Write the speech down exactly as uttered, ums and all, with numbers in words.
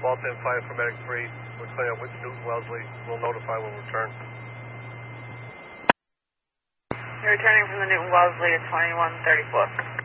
Vault ten five for Medic three. We're clearing up with Newton Wellesley. We'll notify when we return. You're returning from the Newton Wellesley at twenty-one thirty-four.